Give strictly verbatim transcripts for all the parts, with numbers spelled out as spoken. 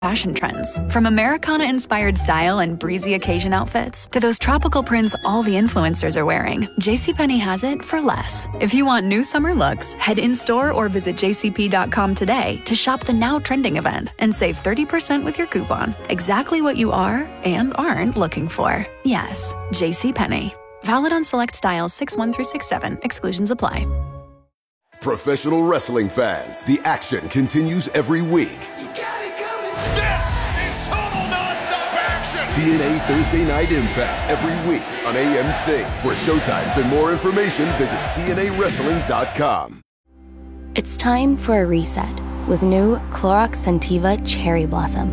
fashion trends. From Americana-inspired style and breezy occasion outfits to those tropical prints all the influencers are wearing, JCPenney has it for less. If you want new summer looks, head in-store or visit j c p dot com today to shop the now trending event and save thirty percent with your coupon. Exactly what you are and aren't looking for. Yes, JCPenney. Valid on select styles six one through six seven. Exclusions apply. Professional wrestling fans, the action continues every week. This is total non-stop action! T N A Thursday Night Impact every week on A M C. For showtimes and more information, visit T N A wrestling dot com. It's time for a reset with new Clorox Scentiva Cherry Blossom.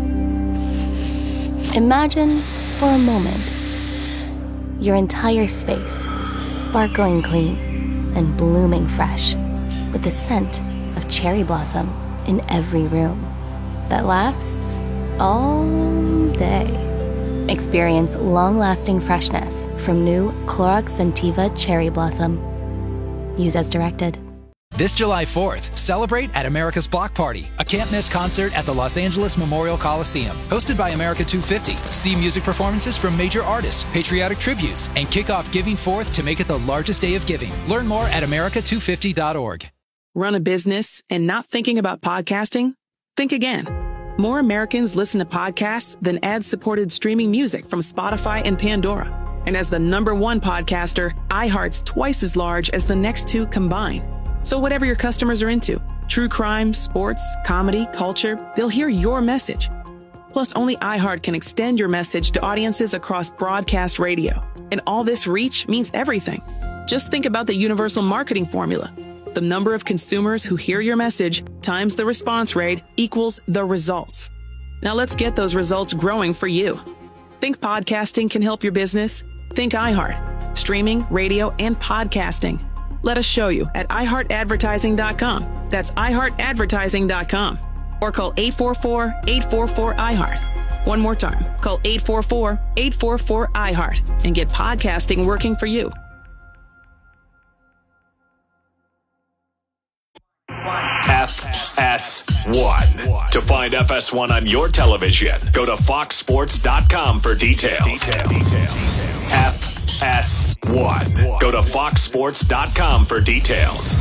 Imagine, for a moment, your entire space sparkling clean and blooming fresh with the scent of cherry blossom in every room that lasts all day. Experience long-lasting freshness from new Clorox Scentiva Cherry Blossom. Use as directed. This July fourth, celebrate at America's Block Party, a can't-miss concert at the Los Angeles Memorial Coliseum. Hosted by America two fifty, see music performances from major artists, patriotic tributes, and kick off Giving Fourth to make it the largest day of giving. Learn more at america two fifty dot org. Run a business and not thinking about podcasting? Think again. More Americans listen to podcasts than ad-supported streaming music from Spotify and Pandora. And as the number one podcaster, iHeart's twice as large as the next two combined. So whatever your customers are into, true crime, sports, comedy, culture, they'll hear your message. Plus, only iHeart can extend your message to audiences across broadcast radio. And all this reach means everything. Just think about the universal marketing formula. The number of consumers who hear your message times the response rate equals the results. Now let's get those results growing for you. Think podcasting can help your business? Think iHeart. Streaming, radio, and podcasting. Let us show you at i heart advertising dot com. That's i heart advertising dot com. Or call eight four four, eight four four, I heart. One more time. Call eight four four, eight four four, I heart and get podcasting working for you. F S one. To find F S one on your television, go to fox sports dot com for details. F S one. Go to fox sports dot com for details.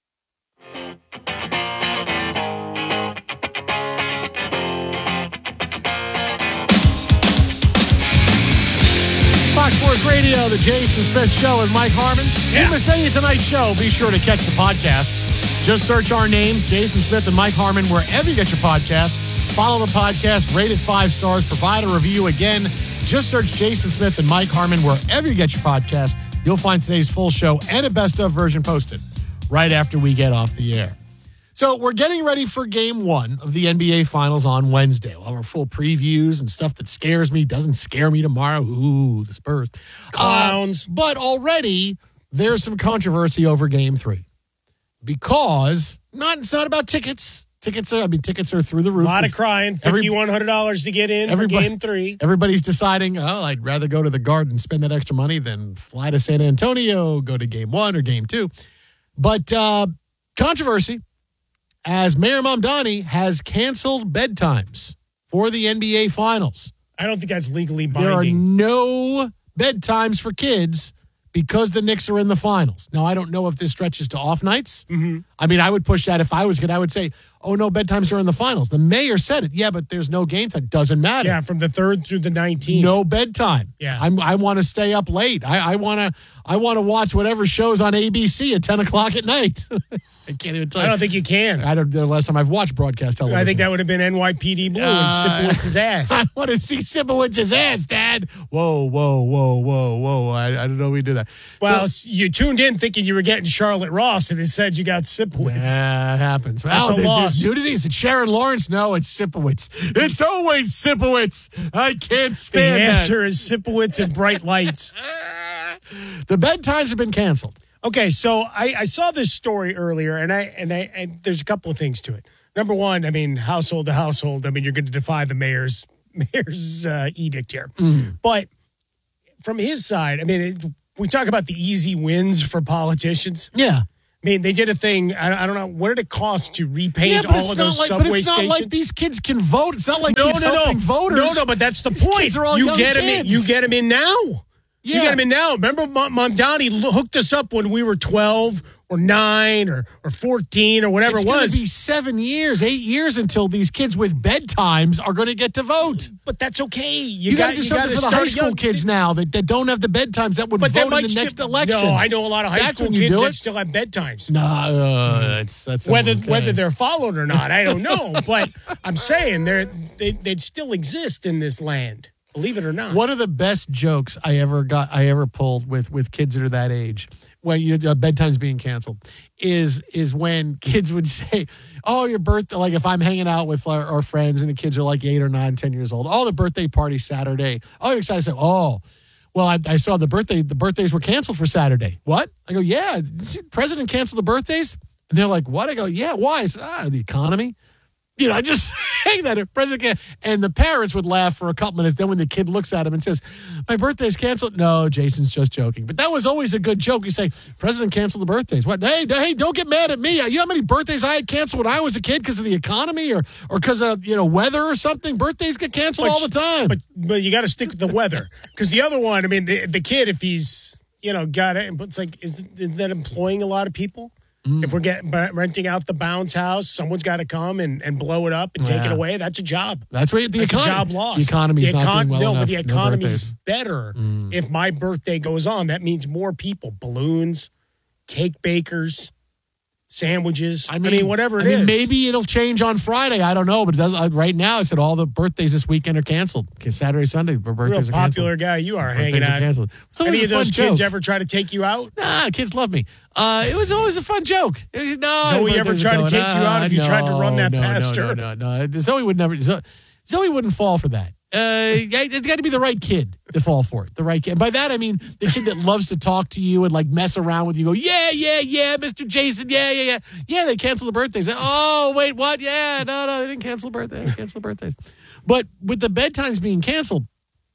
Fox Sports Radio, the Jason Smith Show with Mike Harmon. Yeah. You miss any of tonight's show, be sure to catch the podcast. Just search our names, Jason Smith and Mike Harmon, wherever you get your podcast. Follow the podcast, rate it five stars, provide a review. Again, just search Jason Smith and Mike Harmon wherever you get your podcast. You'll find today's full show and a best-of version posted right after we get off the air. So we're getting ready for game one of the N B A Finals on Wednesday. We'll have our full previews and stuff that scares me, doesn't scare me tomorrow. Ooh, the Spurs. Clowns. Uh, but already there's some controversy over game three. Because not it's not about tickets. Tickets are, I mean, tickets are through the roof. A lot of crying. fifty-one hundred dollars to get in for game three. Everybody's deciding, oh, I'd rather go to the Garden and spend that extra money than fly to San Antonio, go to game one or game two. But uh, controversy, as Mayor Mamdani has canceled bedtimes for the N B A Finals. I don't think that's legally binding. There are no bedtimes for kids because the Knicks are in the finals. Now, I don't know if this stretches to off nights. Mm-hmm. I mean, I would push that if I was good. I would say, oh, no, bedtimes during the finals. The mayor said it. Yeah, but there's no game time. Doesn't matter. Yeah, from the third through the nineteenth. No bedtime. Yeah. I'm, I want to stay up late. I, I want to I want to watch whatever shows on A B C at ten o'clock at night. I can't even tell you. I don't think you can. I don't know the last time I've watched broadcast television. I think that would have been N Y P D Blue uh, and Sipowicz's ass. I want to see Sipowicz's ass, Dad. Whoa, whoa, whoa, whoa, whoa. I, I don't know we do that. Well, so, you tuned in thinking you were getting Charlotte Ross, and it said you got Sipowicz. That happens. That's well, a loss. Nudity. Is it Sharon Lawrence? No, it's Sipowicz. It's always Sipowicz. I can't stand The answer that. is Sipowicz and bright lights. The bedtimes have been canceled. Okay, so I, I saw this story earlier, and I and I and there's a couple of things to it. Number one, I mean, household to household. I mean, you're going to defy the mayor's mayor's uh, edict here. Mm. But from his side, I mean, it, we talk about the easy wins for politicians. Yeah. I mean, they did a thing. I, I don't know. What did it cost to repaint Yeah, but all it's of not those like, subway but it's not stations? like these kids can vote. It's not like no, he's no, helping no. voters. No, no, but that's the These point. kids are all you young get them in. kids. You get them in now. Yeah. You get them in now. Remember, Mom, Mom Donnie hooked us up when we were twelve or nine or, or fourteen or whatever it's it was. It's going to be seven years, eight years until these kids with bedtimes are going to get to vote. But that's okay. You, You, got got to do something for the high school kids now that, that don't have the bedtimes that would but vote might in the next still, election. No, I know a lot of high That's school when you kids do that it. still have bedtimes. No, uh, that's that's whether okay. whether they're followed or not, I don't know. But I'm saying they're they they'd still exist in this land. Believe it or not. One of the best jokes I ever got, I ever pulled with with kids that are that age, when you uh, bedtime's being canceled, is is when kids would say, "Oh, your birthday!" Like if I'm hanging out with our, our friends and the kids are like eight or nine, ten years old. Oh, the birthday party Saturday. Oh, you're excited? I say, "Oh, well, I, I saw the birthday. The birthdays were canceled for Saturday." What? I go, "Yeah, did the president canceled the birthdays." And they're like, "What?" I go, "Yeah, why?" I said, "Ah, the economy." You know, I just hang that at president, and the parents would laugh for a couple minutes. Then when the kid looks at him and says, "My birthday's canceled," no, Jason's just joking. But that was always a good joke. You say, "President canceled the birthdays." What? Hey, hey, don't get mad at me. You know how many birthdays I had canceled when I was a kid because of the economy or or because of you know weather or something? Birthdays get canceled But all the time. But but you got to stick with the weather because the other one. I mean, the, the kid, if he's you know got it, but it's like, is, is that employing a lot of people? Mm. If we're getting renting out the bounce house, someone's got to come and, and blow it up and take Yeah. it away. That's a job. That's what the That's economy. a job loss. The economy's the not doing well no, enough. but the No economy's birthdays. better Mm. if my birthday goes on. That means more people, balloons, cake bakers, sandwiches. I mean, whatever it I is. mean, maybe it'll change on Friday. I don't know, but it does. Uh, right now, I said all the birthdays this weekend are canceled. Okay, Saturday, Sunday, birthdays Real are canceled. popular guy you are Birthdays hanging are out. canceled. It's always Any a of those fun kids joke. ever try to take you out? Nah, kids love me. Uh, it was always a fun joke. No, Zoe ever birthdays are tried to going, take you out if you no, tried to run that no, past no, her? No, no, no. Zoe would never. Zoe, Zoe wouldn't fall for that. Uh, it's got to be the right kid to fall for it. The right kid. By that I mean the kid that loves to talk to you and like mess around with you. Go, yeah, yeah, yeah, Mister Jason, yeah, yeah, yeah, yeah. They canceled the birthdays. Oh, wait, what? Yeah, no, no, they didn't cancel the birthdays. Cancel the birthdays. But with the bedtimes being canceled,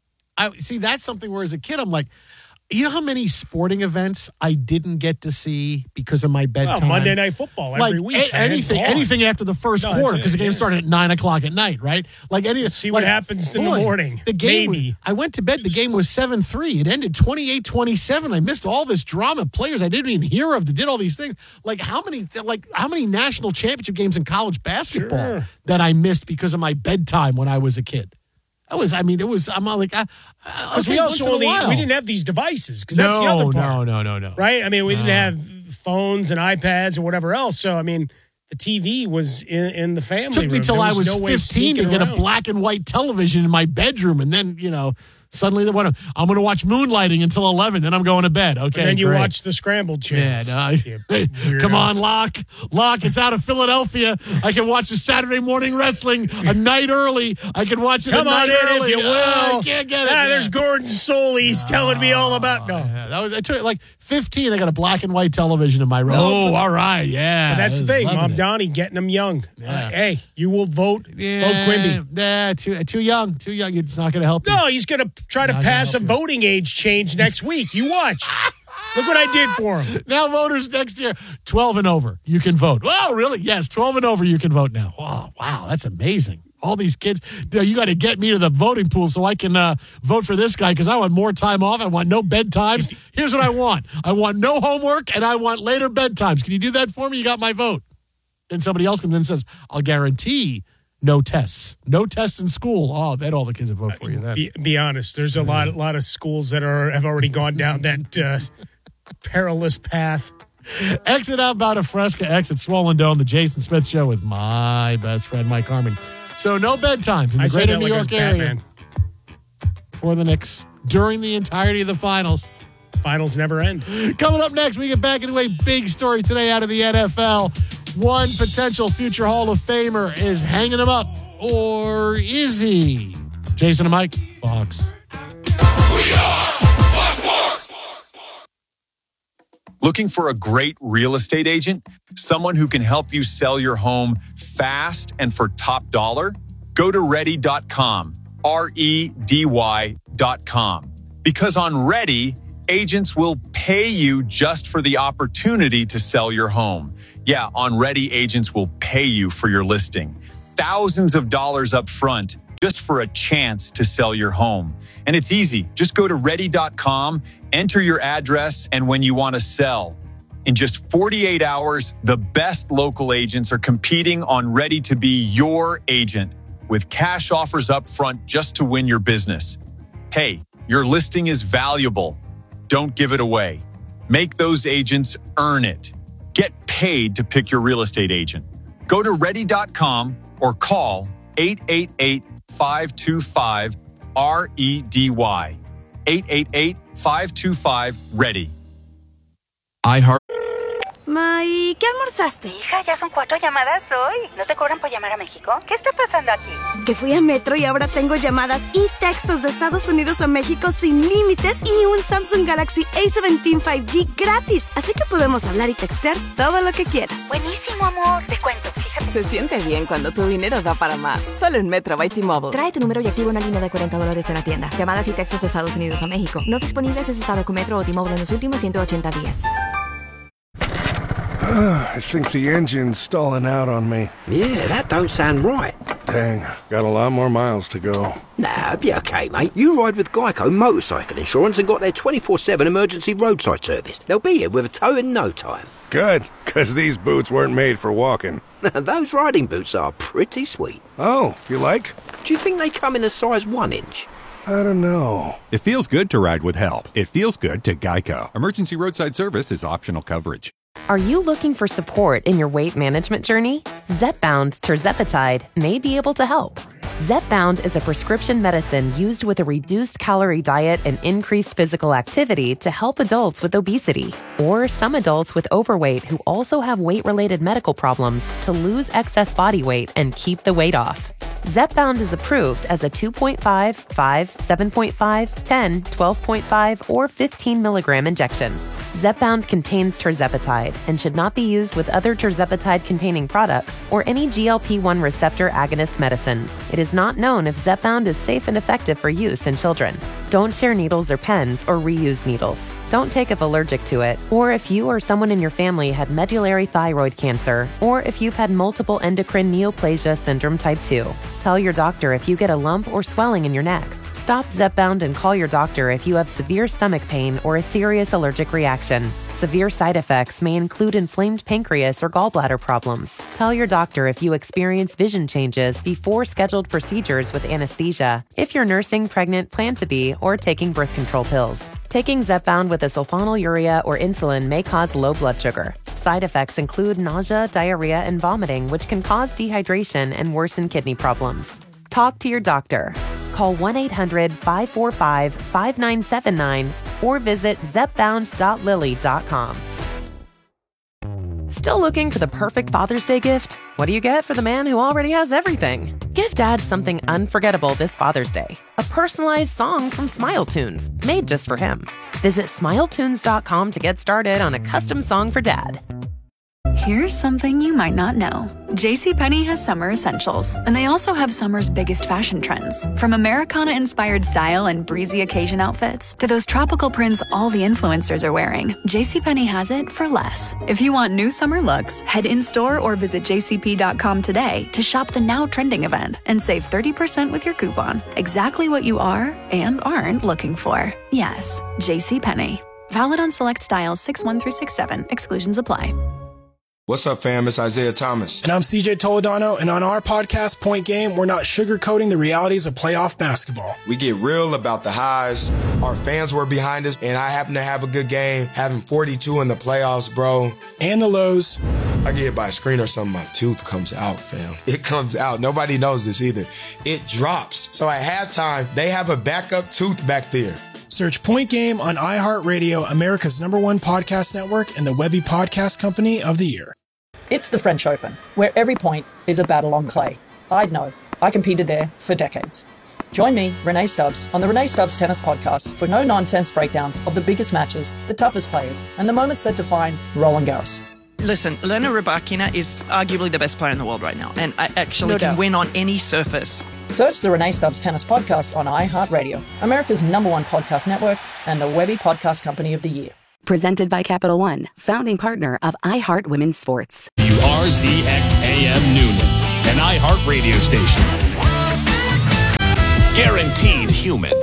I see that's something where as a kid I'm like, you know how many sporting events I didn't get to see because of my bedtime? Well, Monday Night Football every like, week. A- man. anything, It's gone. anything after the first No, quarter that's because it, the game yeah. started at nine o'clock at night, right? Like any, See like, what happens in the boy, morning. The game. Maybe. Was, I went to bed. The game was seven three. It ended twenty-eight twenty-seven. I missed all this drama. Players I didn't even hear of that did all these things. Like how many? Like how many national championship games in college basketball Sure. that I missed because of my bedtime when I was a kid? That was, I mean, it was, I'm like, I, I, Because okay, we once in also a only while. we didn't have these devices because that's the No, other part. no, no, no, no. Right? I mean, we didn't No. have phones and iPads or whatever else. So I mean, the T V was in, in the family. It took me room. till There I was no way of fifteen to sneaking get a around. black and white television in my bedroom, and then you know suddenly they want to. I'm going to watch Moonlighting until eleven, then I'm going to bed. Okay, And then you great. watch the scrambled Yeah, channels. no, I- You weirdo. come on, Locke. Locke, it's out of Philadelphia. I can watch the Saturday morning wrestling a night early. I can watch it Come a on night in early. if you will. Oh, I can't get it. Ah, Yeah. there's Gordon Soley's telling me all about. No, Yeah, that was I took like fifteen. I got a black and white television in my room. Oh, all right, yeah. But that's the I was thing, loving Mom it. Donnie getting them young. Yeah. Uh, hey, you will vote. Yeah, Vote Quimby. Yeah, too too young, too young. It's not going to help you. No, he's going to try to Not gonna pass a help you. voting age change next week. You watch. Look what I did for him. Now voters next year, twelve and over, you can vote. Wow, really? Yes, twelve and over, you can vote now. Wow, wow, that's amazing. All these kids, you, know, you got to get me to the voting pool so I can uh, vote for this guy because I want more time off. I want no bedtimes. Here's what I want. I want no homework and I want later bedtimes. Can you do that for me? You got my vote. Then somebody else comes in and says, I'll guarantee no tests. No tests in school. Oh, I bet all the kids will vote for you then. Be, be honest. There's a lot, a lot of schools that are have already gone down that uh, perilous path. Exit out about a Fresca, exit Swollen Dome, the Jason Smith Show with my best friend, Mike Harmon. So no bedtimes in the I said greater that New like I York was area Batman. for the Knicks during the entirety of the finals. Finals never end. Coming up next, we get back into a big story today out of the N F L. One potential future Hall of Famer is hanging him up, or is he? Jason and Mike, Fox. Looking for a great real estate agent? Someone who can help you sell your home fast and for top dollar? Go to ready dot com, R E D Y dot com. Because on Ready, Agents will pay you just for the opportunity to sell your home. Yeah, on Ready, agents will pay you for your listing. Thousands of dollars up front just for a chance to sell your home. And it's easy. Just go to ready dot com, enter your address, and when you want to sell. In just forty-eight hours, the best local agents are competing on Ready to be your agent with cash offers up front just to win your business. Hey, your listing is valuable. Don't give it away. Make those agents earn it. Get paid to pick your real estate agent. Go to ready dot com or call eight eight eight, five two five, R E D Y. eight eight eight, five two five, READY. iHeart. Ma, ¿y qué almorzaste? Hija, ya son cuatro llamadas hoy. ¿No te cobran por llamar a México? ¿Qué está pasando aquí? Que fui a Metro y ahora tengo llamadas y textos de Estados Unidos a México sin límites y un Samsung Galaxy A diecisiete cinco G gratis. Así que podemos hablar y textear todo lo que quieras. Buenísimo, amor. Te cuento, fíjate. Se siente bien cuando tu dinero da para más. Solo en Metro by T-Mobile. Trae tu número y activa una línea de cuarenta dólares en la tienda. Llamadas y textos de Estados Unidos a México. No disponibles si has estado con Metro o T-Mobile en los últimos ciento ochenta días. I think the engine's stalling out on me. Yeah, that don't sound right. Dang, got a lot more miles to go. Nah, be okay, mate. You ride with Geico Motorcycle Insurance and got their twenty-four seven emergency roadside service. They'll be here with a tow in no time. Good, because these boots weren't made for walking. Those riding boots are pretty sweet. Oh, you like? Do you think they come in a size one inch? I don't know. It feels good to ride with help. It feels good to Geico. Emergency roadside service is optional coverage. Are you looking for support in your weight management journey? Zepbound tirzepatide may be able to help. Zepbound is a prescription medicine used with a reduced calorie diet and increased physical activity to help adults with obesity or some adults with overweight who also have weight-related medical problems to lose excess body weight and keep the weight off. Zepbound is approved as a two point five, five, seven point five, ten, twelve point five, or fifteen milligram injection. Zepbound contains tirzepatide and should not be used with other tirzepatide-containing products or any G L P one receptor agonist medicines. It is not known if Zepbound is safe and effective for use in children. Don't share needles or pens or reuse needles. Don't take if allergic to it, or if you or someone in your family had medullary thyroid cancer, or if you've had multiple endocrine neoplasia syndrome type two. Tell your doctor if you get a lump or swelling in your neck. Stop Zepbound and call your doctor if you have severe stomach pain or a serious allergic reaction. Severe side effects may include inflamed pancreas or gallbladder problems. Tell your doctor if you experience vision changes before scheduled procedures with anesthesia, if you're nursing, pregnant, plan to be, or taking birth control pills. Taking Zepbound with a sulfonylurea or insulin may cause low blood sugar. Side effects include nausea, diarrhea, and vomiting, which can cause dehydration and worsen kidney problems. Talk to your doctor. Call one eight hundred, five four five, five nine seven nine or visit zepbound dot lilly dot com. Still looking for the perfect Father's Day gift? What do you get for the man who already has everything? Give Dad something unforgettable this Father's Day. A personalized song from Smile Tunes, made just for him. Visit smile tunes dot com to get started on a custom song for Dad. Here's something you might not know. JCPenney has summer essentials, and they also have summer's biggest fashion trends. From Americana-inspired style and breezy occasion outfits to those tropical prints all the influencers are wearing, JCPenney has it for less. If you want new summer looks, head in-store or visit j c p dot com today to shop the now trending event and save thirty percent with your coupon. Exactly what you are and aren't looking for. Yes, JCPenney. Valid on select styles six one through six seven. Exclusions apply. What's up, fam? It's Isaiah Thomas. And I'm C J Toledano, and on our podcast, Point Game, we're not sugarcoating the realities of playoff basketball. We get real about the highs. Our fans were behind us, and I happen to have a good game, having forty-two in the playoffs, bro. And the lows. I get hit by a screen or something, my tooth comes out, fam. It comes out. Nobody knows this either. It drops. So at halftime, they have a backup tooth back there. Search Point Game on iHeartRadio, America's number one podcast network, and the Webby Podcast Company of the Year. It's the French Open, where every point is a battle on clay. I'd know. I competed there for decades. Join me, Renee Stubbs, on the Renee Stubbs Tennis Podcast for no-nonsense breakdowns of the biggest matches, the toughest players, and the moments that define Roland Garros. Listen, Elena Rybakina is arguably the best player in the world right now, and I actually No can doubt. win on any surface. Search the Renee Stubbs Tennis Podcast on iHeartRadio, America's number one podcast network and the Webby Podcast Company of the Year. Presented by Capital One, founding partner of iHeart Women's Sports. W R Z X A M Noonan, an iHeart radio station. Guaranteed human.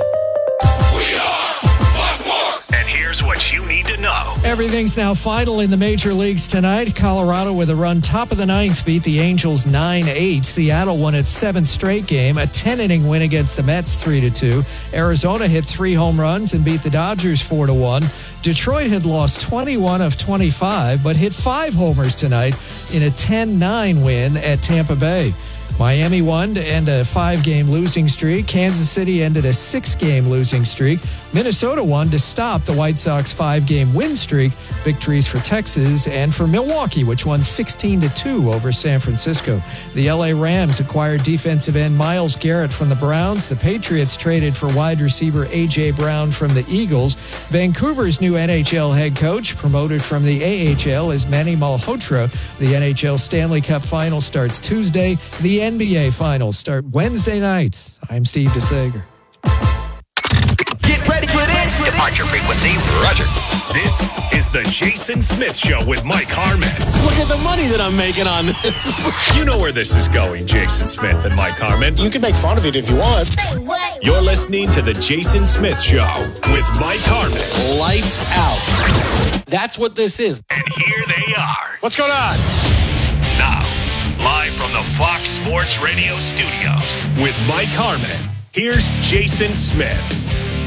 And here's what you need to know. Everything's now final in the major leagues tonight. Colorado with a run top of the ninth beat the Angels nine eight. Seattle won its seventh straight game, a ten-inning win against the Mets three to two. Arizona hit three home runs and beat the Dodgers four to one. Detroit had lost twenty-one of twenty-five, but hit five homers tonight in a ten nine win at Tampa Bay. Miami won to end a five-game losing streak. Kansas City ended a six-game losing streak. Minnesota won to stop the White Sox five-game win streak. Victories for Texas and for Milwaukee, which won sixteen to two over San Francisco. The L A Rams acquired defensive end Myles Garrett from the Browns. The Patriots traded for wide receiver A J. Brown from the Eagles. Vancouver's new N H L head coach, promoted from the A H L, is Manny Malhotra. The N H L Stanley Cup Final starts Tuesday. The N B A Finals start Wednesday night. I'm Steve DeSager. Get ready for this. Departure frequency, Roger. This is the Jason Smith Show with Mike Harmon. Look at the money that I'm making on this. You know where this is going, Jason Smith and Mike Harmon. You can make fun of it if you want. You're listening to the Jason Smith Show with Mike Harmon. Lights out. That's what this is. And here they are. What's going on? Now, live from the Fox Sports Radio studios with Mike Harmon. Here's Jason Smith.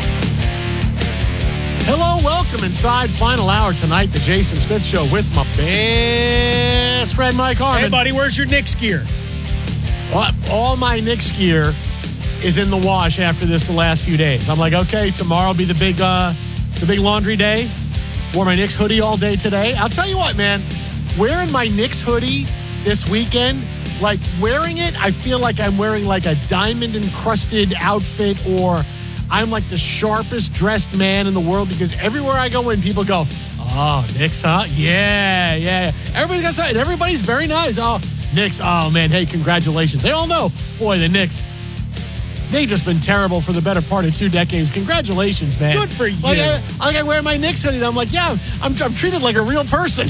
Hello, welcome inside final hour tonight, the Jason Smith Show with my best friend Mike Harmon. Hey, buddy, where's your Knicks gear? Well, all my Knicks gear is in the wash after this the last few days. I'm like, okay, tomorrow will be the big, uh, the big laundry day. Wore my Knicks hoodie all day today. I'll tell you what, man, wearing my Knicks hoodie this weekend, like wearing it, I feel like I'm wearing like a diamond encrusted outfit, or I'm like the sharpest dressed man in the world, because everywhere I go in, people go, oh, Knicks, huh? Yeah, yeah. Everybody's got something. Everybody's very nice. Oh, Knicks. Oh, man. Hey, congratulations. They all know, boy, the Knicks, they've just been terrible for the better part of two decades. Congratulations, man. Good for you. Like I, like I wear my Knicks hoodie, and I'm like, yeah, I'm, I'm treated like a real person.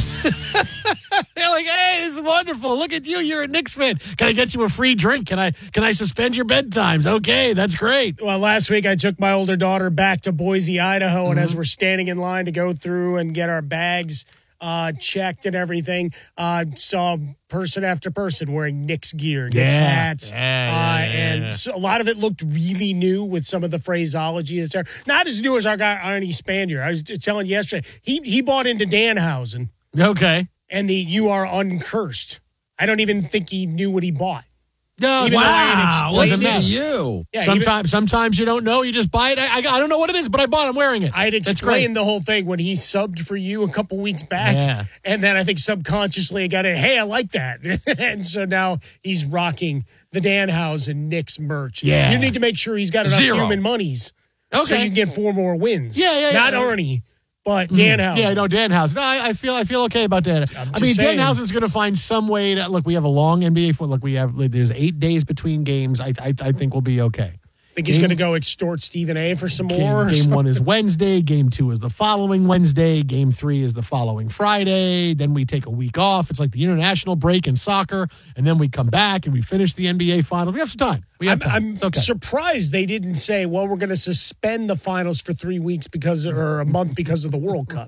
They're like, hey, this is wonderful. Look at you. You're a Knicks fan. Can I get you a free drink? Can I can I suspend your bedtimes? Okay, that's great. Well, last week I took my older daughter back to Boise, Idaho, and Mm-hmm. as we're standing in line to go through and get our bags uh, checked and everything, uh, saw person after person wearing Knicks gear, Knicks Yeah. hats. Yeah, yeah, uh, yeah, and yeah. so a lot of it looked really new with some of the phraseology that's there. Not as new as our guy, Arnie Spandier. I was telling you yesterday, he, he bought into Danhausen. Okay. And the "you are uncursed." I don't even think he knew what he bought. No, Even though I had explained Doesn't it. matter. you. Yeah, sometimes, sometimes you don't know. You just buy it. I, I, I don't know what it is, but I bought it. I'm wearing it. I had That's explained great. the whole thing when he subbed for you a couple weeks back. Yeah. And then I think subconsciously I got it, hey, I like that. And so now he's rocking the Danhausen Knicks merch. Yeah. You need to make sure he's got enough Zero. human monies so Okay. you can get four more wins. Yeah, yeah, Not yeah. Arnie, but Danhausen. Yeah, no, Danhausen. No, I, I feel I feel okay about that. I just mean, saying. Danhausen's going to find some way to look. We have a long N B A. Look, we have like, there's eight days between games. I I, I think we'll be okay. Think he's Game- going to go extort Stephen A for some Game, more? or game one is something? Wednesday. Game two is the following Wednesday. Game three is the following Friday. Then we take a week off. It's like the international break in soccer, and then we come back and we finish the N B A final. We have some time. We have I'm, time. I'm It's okay. surprised they didn't say, well, we're going to suspend the finals for three weeks because, or a month because of the World Cup.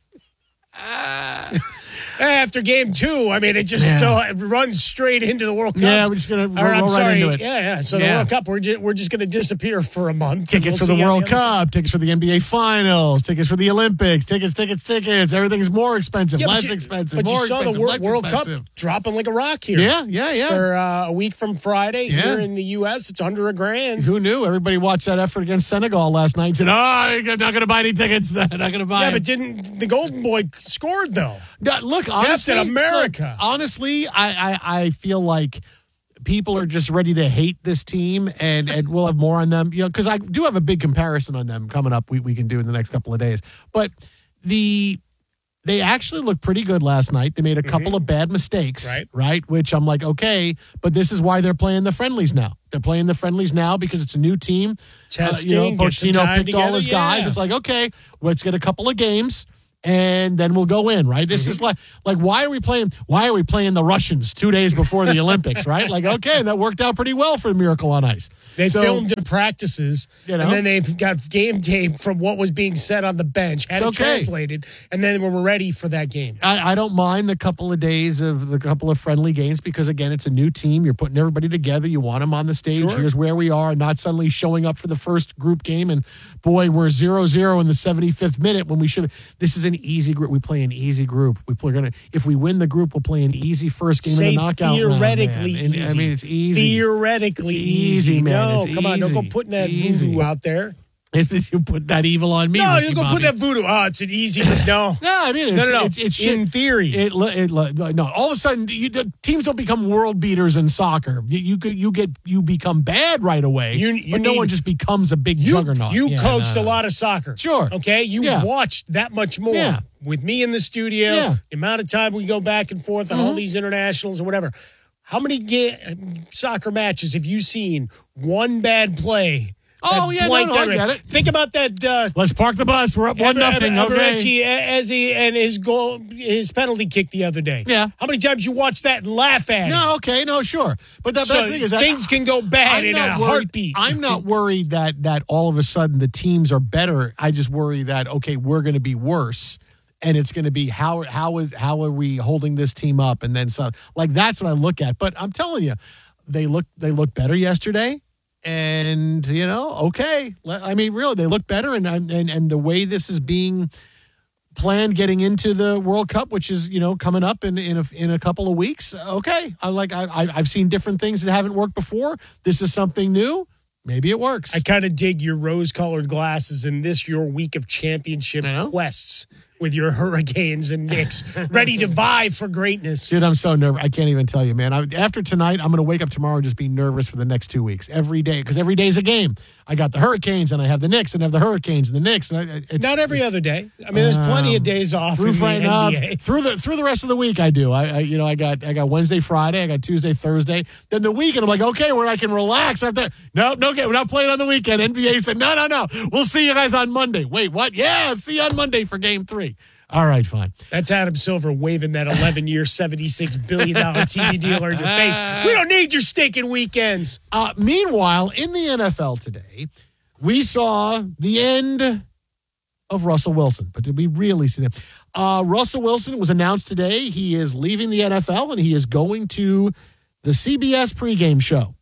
After game two, I mean, it just Yeah. so it runs straight into the World Cup. Yeah, we're just gonna Or, roll I'm right sorry. into it. Yeah, yeah. So the Yeah. World Cup, we're just, we're just going to disappear for a month. Tickets We'll for the see you on World other side. Cup, tickets for the N B A Finals, tickets for the Olympics, tickets, tickets, tickets. Everything's more expensive, Yeah, but less you- expensive, But more you saw expensive, the Wor- less World expensive. Cup dropping like a rock here. Yeah, yeah, yeah. For uh, a week from Friday Yeah. here in the U S, it's under a grand. Who knew? Everybody watched that effort against Senegal last night and said, oh, you're not going to buy any tickets. Not going to buy Yeah, them. but didn't the Golden Boy scored though? No, look, honestly, Captain America. look, honestly, I, I, I feel like people are just ready to hate this team, and, and we'll have more on them. You know, because I do have a big comparison on them coming up. We we can do in the next couple of days, but the They actually looked pretty good last night. They made a couple Mm-hmm. of bad mistakes, Right. right? Which I'm like, okay, but this is why they're playing the friendlies now. They're playing the friendlies now because it's a new team. Testing, Uh, you know, get some Pochettino time picked all together, his guys. yeah. It's like, okay, let's get a couple of games. And then we'll go in, right? This Mm-hmm. is like, like, why are we playing? Why are we playing the Russians two days before the Olympics, right? Like, okay, that worked out pretty well for Miracle on Ice. They So- filmed the practices, You know? and then they've got game tape from what was being said on the bench, had It's it okay. translated, and then we're ready for that game. I, I don't mind the couple of days of the couple of friendly games because, again, it's a new team. You're putting everybody together. You want them on the stage. Sure. Here's where we are, not suddenly showing up for the first group game. And, boy, we're zero zero in the seventy-fifth minute when we should. This is an easy group. We play an easy group. We play, gonna, if we win the group, we'll play an easy first game Say in the knockout round, theoretically man. And, easy. I mean, it's easy. Theoretically It's easy, man. No, It's come on, don't go easy. putting that Easy. voodoo out there. It's, you put that evil on me. No, Ricky you go Bobby. put that voodoo. Oh, it's an easy. No, No, I mean, it's, no, no, no. it's, it's in shit. theory. It, it, it, no, all of a sudden, you, the teams don't become world beaters in soccer. You you, could- you get you become bad right away, You- you but no need- one just becomes a big You, juggernaut. you Yeah, coached no, a no. lot of soccer. Sure. Okay. You Yeah. watched that much more Yeah. with me in the studio. Yeah. The amount of time we go back and forth on all these internationals or whatever. How many ga- soccer matches have you seen? One bad play. Oh, that yeah, no, blanked no, I out. get it. Think about that. Uh, Let's park the bus. We're up one nothing. Okay. Aberrachi, as he and his goal, his penalty kick the other day. Yeah. How many times you watch that and laugh at it? No, okay, no, sure, but the So best thing is that things can go bad I'm in not a worried- heartbeat. I'm not worried that that all of a sudden the teams are better. I just worry that okay, we're going to be worse, and it's going to be how how is how are we holding this team up, and then some like that's what I look at. But I'm telling you, they look they look better yesterday. And, you know, okay. Le- I mean, really, they look better. And, and, and the way this is being planned getting into the World Cup, which is, you know, coming up in, in, a, in a couple of weeks. Okay. I like, I, I- I've seen different things that haven't worked before. This is something new. Maybe it works. I kind of dig your rose-colored glasses in this your week of championship quests with your Hurricanes and Knicks, ready to vie for greatness. Dude, I'm so nervous. I can't even tell you, man. I, after tonight, I'm going to wake up tomorrow and just be nervous for the next two weeks. Every day, because every day is a game. I got the Hurricanes, and I have the Knicks, and I have the Hurricanes and the Knicks. And I, it's, Not every other day. I mean, there's plenty of days off through in the Friday, uh, N B A. through the through the rest of the week. I do. I, I you know I got I got Wednesday, Friday. I got Tuesday, Thursday. Then the weekend, I'm like, okay, where I can relax after. No, no, okay, we're not playing on the weekend. N B A said, no, no, no. We'll see you guys on Monday. Wait, what? Yeah, see you on Monday for Game Three. All right, fine. That's Adam Silver waving that eleven-year, seventy-six billion dollars T V deal in your face. We don't need your stinking weekends. Uh, meanwhile, in the N F L today, we saw the end of Russell Wilson. But did we really see that? Uh, Russell Wilson was announced today. He is leaving the N F L, and he is going to the C B S pregame show.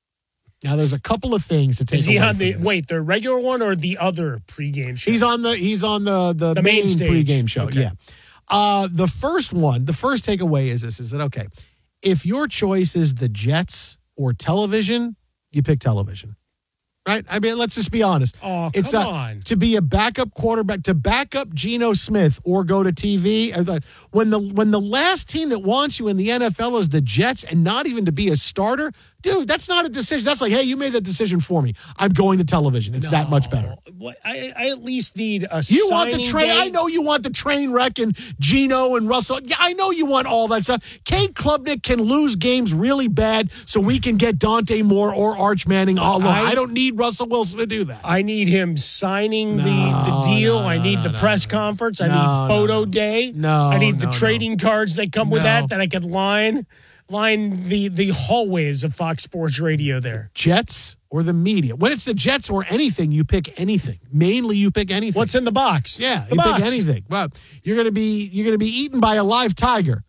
Now, there's a couple of things to take Is he away on from the this. wait the regular one or the other pregame show? He's on the he's on the the, The main main, stage. pregame show. Okay. Yeah. Uh, the first one, the first takeaway is this: is that okay? If your choice is the Jets or television, you pick television, right? I mean, let's just be honest. Oh, it's come not on. to be a backup quarterback, to back up Geno Smith or go to T V. I thought, When the when the last team that wants you in the N F L is the Jets, and not even to be a starter, dude, that's not a decision. That's like, hey, you made that decision for me. I'm going to television. It's that much better. What, I, I at least need a You want the signing train? day. I know you want the train wreck and Geno and Russell. Yeah, I know you want all that stuff. Kate Klubnik can lose games really bad, so we can get Dante Moore or Arch Manning all along. I, I- don't need Russell Wilson to do that. I need him signing the, the No, deal. no, I need no, the no, press no. conference. I No, need photo no, no. day. No, I need the no, no. trading cards that come with No. that that I could line line the the hallways of Fox Sports Radio there. Jets or the media. When it's the Jets or anything, you pick anything. Mainly, you pick anything. What's in the box? Yeah, the you box. pick anything. Well, you're gonna be you're gonna be eaten by a live tiger.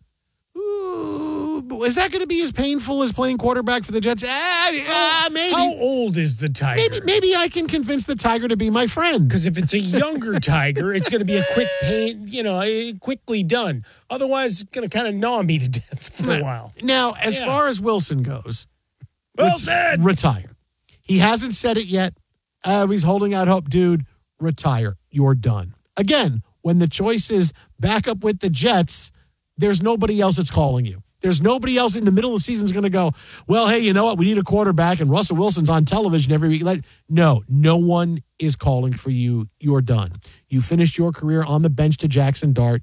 Ooh, but is that going to be as painful as playing quarterback for the Jets? Ah, ah, maybe. How old is the tiger? Maybe maybe I can convince the tiger to be my friend. Because if it's a younger tiger, it's going to be a quick pain, you know, eh, quickly done. Otherwise, it's going to kind of gnaw me to death for a while. Now, as Yeah. far as Wilson goes, Well ret- said. retire. He hasn't said it yet. Uh, he's holding out hope. Dude, retire. You're done. Again, when the choice is back up with the Jets, there's nobody else that's calling you. There's nobody else in the middle of the season is going to go, well, hey, you know what? We need a quarterback, and Russell Wilson's on television every week. Let- No, no one is calling for you. You're done. You finished your career on the bench to Jackson Dart.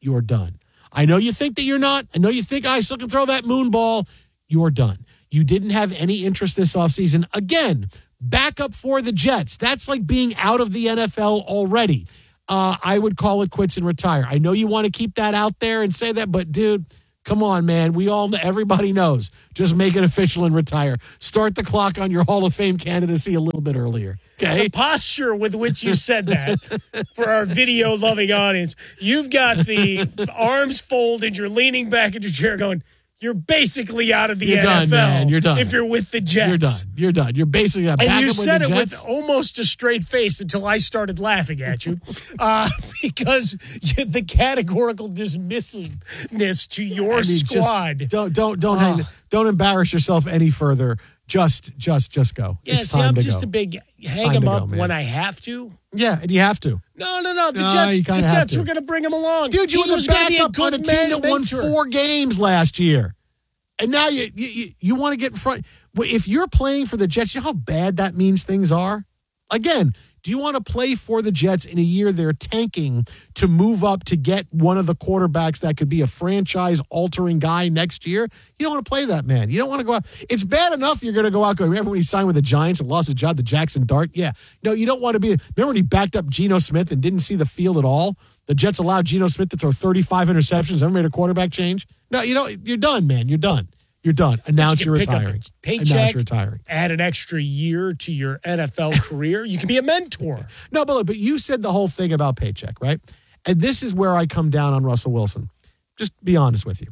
you're done. I know you think that you're not. I know you think I still can throw that moon ball. You're done. You didn't have any interest this offseason. Again, backup for the Jets. That's like being out of the N F L already. Uh, I would call it quits and retire. I know you want to keep that out there and say that, but dude, come on, man. We all, everybody knows. Just make it official and retire. Start the clock on your Hall of Fame candidacy a little bit earlier. Okay. The posture with which you said that for our video loving audience, you've got the arms folded, you're leaning back in your chair going, you're basically out of the you're N F L. Done, man. You're done. If you're with the Jets. You're done. You're done. You're basically a And you with said the it Jets. with almost a straight face until I started laughing at you uh, because the categorical dismissiveness to your I mean, squad. Just don't don't don't Oh. hang, don't embarrass yourself any further. Just just just go. Yeah, it's see, time I'm to just go. a big hang Time him to up go, man. when I have to. Yeah, and you have to. No, no, no. The No, Jets, you the kinda have Jets to. were going to bring him along. Dude, you He were was the gonna be backup on a good team man that won mentor. four games last year. And now you you, you, you want to get in front. Well, if you're playing for the Jets, you know how bad that means things are? Again, do you want to play for the Jets in a year they're tanking to move up to get one of the quarterbacks that could be a franchise-altering guy next year? You don't want to play that, man. You don't want to go out. It's bad enough you're going to go out. Go, remember when he signed with the Giants and lost his job to Jackson Dart? Yeah. No, you don't want to be. Remember when he backed up Geno Smith and didn't see the field at all? The Jets allowed Geno Smith to throw thirty-five interceptions. Ever made a quarterback change? No, you know, you're done, man. You're done. You're done. Announce you you're can pick up retiring. a paycheck, Announce you're retiring. add an extra year to your N F L career. You can be a mentor. No, but look, but you said the whole thing about paycheck, right? And this is where I come down on Russell Wilson. Just be honest with you.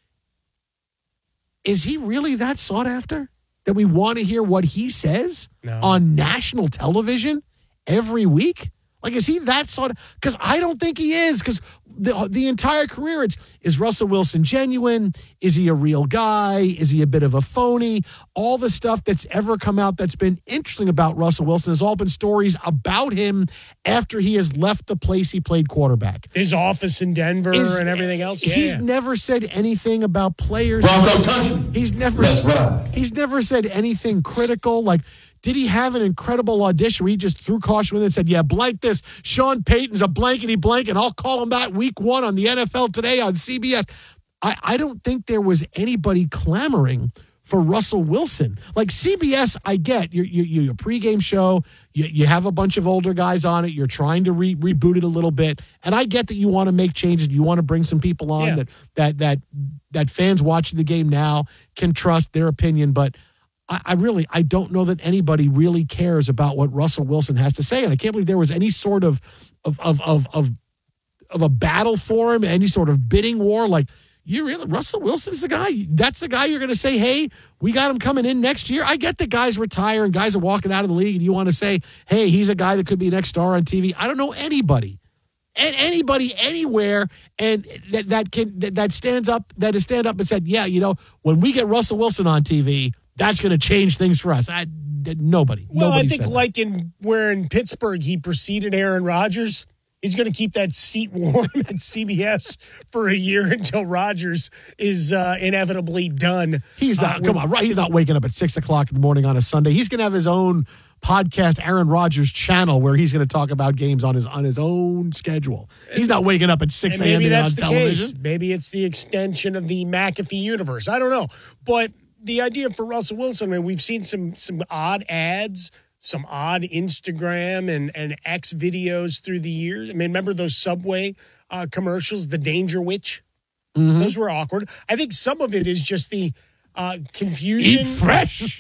Is he really that sought after that we want to hear what he says No. on national television every week? Like, is he that sort of? Because I don't think he is. Because the the entire career, it's is Russell Wilson genuine? Is he a real guy? Is he a bit of a phony? All the stuff that's ever come out that's been interesting about Russell Wilson has all been stories about him after he has left the place he played quarterback. His office in Denver Is- and everything else. Yeah, He's yeah. never said anything about players. He's never. He's never said anything critical. Like, did he have an incredible audition where he just threw caution with it and said, "Yeah, blank this. Sean Payton's a blankety blank, and I'll call him that week one on the N F L Today on C B S." I, I don't think there was anybody clamoring for Russell Wilson. Like C B S, I get you. You you a pregame show. You you have a bunch of older guys on it. You're trying to re- reboot it a little bit, and I get that you want to make changes. You want to bring some people on Yeah. that that that that fans watching the game now can trust their opinion, but. I, I really, I don't know that anybody really cares about what Russell Wilson has to say, and I can't believe there was any sort of of of of of, of a battle for him, any sort of bidding war. Like, you really, Russell Wilson is the guy. That's the guy you're going to say, "Hey, we got him coming in next year." I get that guys retire and guys are walking out of the league, and you want to say, "Hey, he's a guy that could be next star on T V." I don't know anybody. And anybody anywhere and that, that can that, that stands up that has stand up and said, "Yeah, you know, when we get Russell Wilson on T V, that's going to change things for us." I, nobody. Well, nobody I think said that. like in where in Pittsburgh he preceded Aaron Rodgers, he's going to keep that seat warm at C B S for a year until Rodgers is uh, inevitably done. He's not. Uh, come with- on, right? He's not waking up at six o'clock in the morning on a Sunday. He's going to have his own podcast, Aaron Rodgers channel, where he's going to talk about games on his on his own schedule. He's not waking up at six And a.m. maybe on that's the television. case. Maybe it's the extension of the McAfee universe. I don't know. But the idea for Russell Wilson, I mean, we've seen some some odd ads, some odd Instagram and, and X videos through the years. I mean, remember those Subway uh, commercials, the Danger Witch? Mm-hmm. Those were awkward. I think some of it is just the uh, confusion. Eat fresh.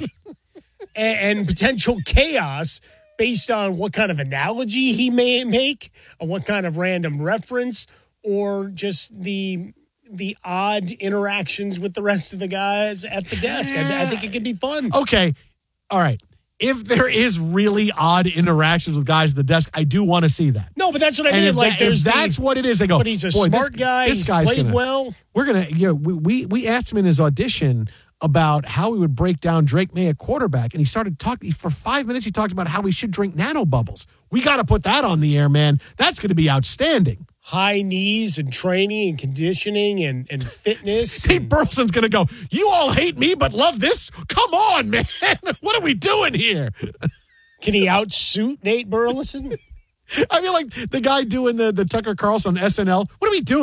and, and potential chaos based on what kind of analogy he may make, or what kind of random reference, or just the the odd interactions with the rest of the guys at the desk. I, I think it could be fun. Okay. All right. If there is really odd interactions with guys at the desk, I do want to see that. No, but that's what I And mean. if, Like, that- there's if the- that's what it is, they go, but he's a "Boy, smart this- guy. This He's guy's played gonna, well. We're gonna, yeah. We, we we asked him in his audition about how he would break down Drake May at quarterback, and he started talking for five minutes. He talked about how we should drink nano bubbles. We got to put that on the air, man. That's going to be outstanding. High knees and training and conditioning and, and fitness. Nate Burleson's going to go, "You all hate me, but love this? Come on, man. What are we doing here?" Can he outsuit Nate Burleson? I feel like the guy doing the, the Tucker Carlson S N L. What are we doing?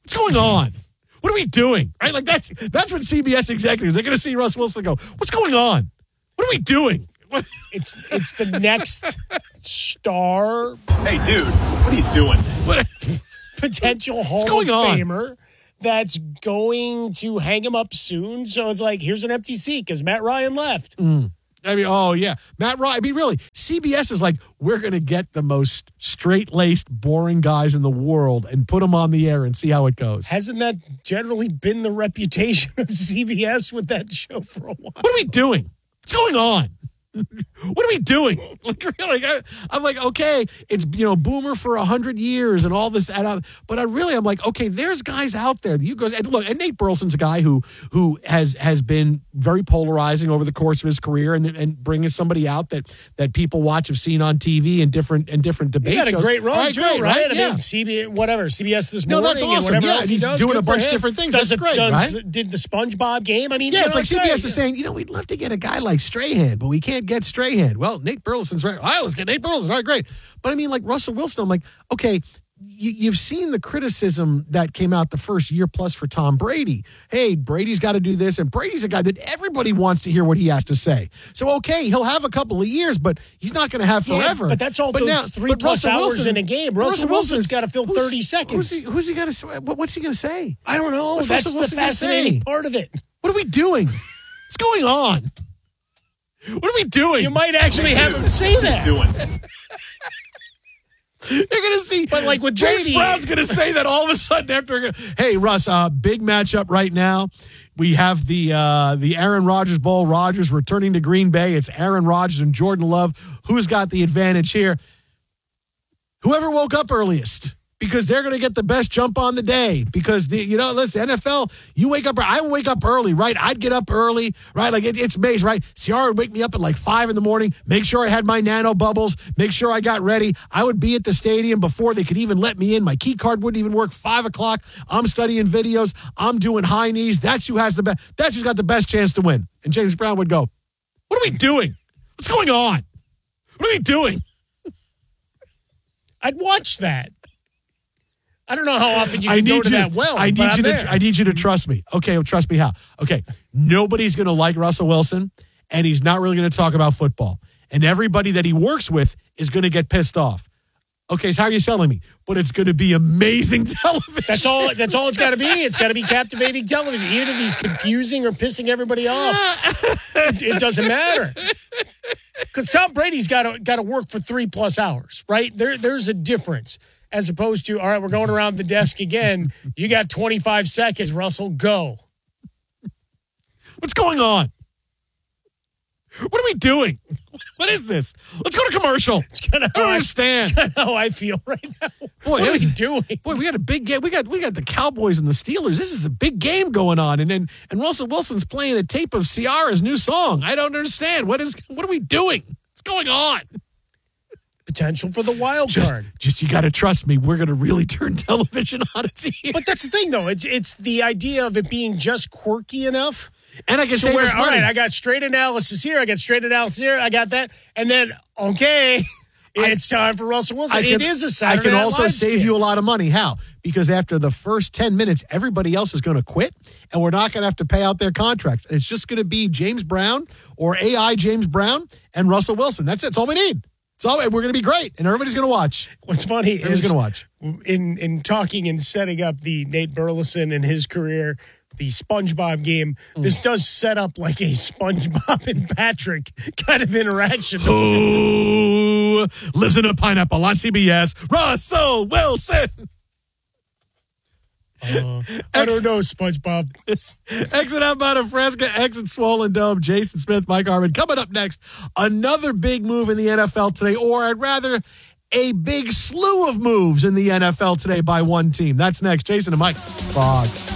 What's going on? What are we doing? Right? Like that's that's what C B S executives, they're going to see Russ Wilson and go, what's going on? What are we doing? What? It's it's the next star. Hey, dude, what are you doing? What? Potential Hall of Famer that's going to hang him up soon. So it's like, here's an empty seat because Matt Ryan left. Mm. I mean, oh, yeah. Matt Ryan. I mean, really, C B S is like, we're going to get the most straight-laced, boring guys in the world and put them on the air and see how it goes. Hasn't that generally been the reputation of C B S with that show for a while? What are we doing? What's going on? What are we doing? Like, really, I, I'm like, okay, it's, you know, Boomer for a hundred years and all this, and but I really, I'm like, okay, there's guys out there. You guys, and look, and Nate Burleson's a guy who who has has been very polarizing over the course of his career, and and bringing somebody out that that people watch, have seen on T V and different and different debate shows. He got a great run right, too, great, right? right? I Yeah. mean, C B S, whatever, C B S this No, morning. that's awesome. And whatever Yeah, else he he's does, doing good a bunch for of him. different things. Does That's the, great, does, right? Did the SpongeBob game? I mean, Yeah, you it's know, like C B S great. is saying, you know, we'd love to get a guy like Strahan, but we can't get Strahan. Well, Nate Burleson's right. All right, let's get Nate Burleson. All right, great. But I mean, like Russell Wilson, I'm like, okay, you, you've seen the criticism that came out the first year plus for Tom Brady. Hey, Brady's got to do this, and Brady's a guy that everybody wants to hear what he has to say. So, okay, he'll have a couple of years, but he's not going to have forever. Yeah, but that's all but those now, three plus Russell hours Wilson, in a game. Russell, Russell Wilson's got to fill who's- thirty seconds. Who's he, who's he going to say? What's he going to say? I don't know. What's That's Russell the Wilson gonna fascinating say? part of it. What are we doing? What's going on? What are we doing? You might actually have him say that. Doing. You're going to see. But like with James Brady, Brown's going to say that all of a sudden after. Hey, Russ, uh, big matchup right now. We have the uh, the Aaron Rodgers Bowl. Rodgers returning to Green Bay. It's Aaron Rodgers and Jordan Love. Who's got the advantage here? Whoever woke up earliest, because they're going to get the best jump on the day. Because, the you know, listen, N F L, you wake up, I wake up early, right? I'd get up early, right? Like, it, it's amazing, right? Ciara would wake me up at like five in the morning, make sure I had my nano bubbles, make sure I got ready. I would be at the stadium before they could even let me in. My key card wouldn't even work. Five o'clock, I'm studying videos. I'm doing high knees. That's who has the best, that's who's got the best chance to win. And James Brown would go, what are we doing? What's going on? What are we doing? I'd watch that. I don't know how often you I can need go to you, that well. I need but you I'm to. there. I need you to trust me. Okay, well, trust me how? Okay, nobody's going to like Russell Wilson, and he's not really going to talk about football. And everybody that he works with is going to get pissed off. Okay, so how are you selling me? But it's going to be amazing television. That's all. That's all it's got to be. It's got to be captivating television. Even if he's confusing or pissing everybody off, it, it doesn't matter. Because Tom Brady's got to got to work for three plus hours, right? There, there's a difference as opposed to, all right, we're going around the desk again. You got twenty-five seconds, Russell. Go. What's going on? What are we doing? What is this? Let's go to commercial. It's kind of I how don't I understand. Kind of how I feel right now. Boy, what are was, we doing? Boy, we got a big game. We got we got the Cowboys and the Steelers. This is a big game going on, and and, and Russell Wilson's playing a tape of Ciara's new song. I don't understand. What is? What are we doing? What's going on? Potential for the wild Just, card. just you got to trust me. We're going to really turn television on its ear. But that's the thing, though. It's it's the idea of it being just quirky enough. And I can So say where, this all money. right, I got straight analysis here. I got straight analysis here. I got that. And then, okay, it's time for Russell Wilson. I can, it is a Saturday I can Night also Live save skit. you a lot of money. How? Because after the first ten minutes, everybody else is going to quit, and we're not going to have to pay out their contracts. It's just going to be James Brown or A I James Brown and Russell Wilson. That's it. That's all we need. So we're going to be great, and everybody's going to watch. What's funny everybody's is going to watch. In, in talking and setting up the Nate Burleson and his career, the SpongeBob game, mm. this does set up like a SpongeBob and Patrick kind of interaction. Who lives in a pineapple on C B S? Russell Wilson. Uh, I don't know, SpongeBob. Exit out by Nebraska, exit Swollen Dome. Jason Smith, Mike Harmon. Coming up next, another big move in the N F L today, or I'd rather a big slew of moves in the N F L today by one team. That's next. Jason and Mike. Fox.